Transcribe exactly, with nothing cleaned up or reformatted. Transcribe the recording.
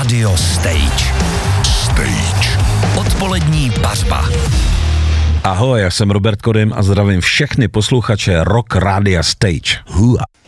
Radio Stage. Stage. Odpolední pařba. Ahoj, já jsem Robert Kodym a zdravím všechny posluchače Rock Radia Stage. Hua.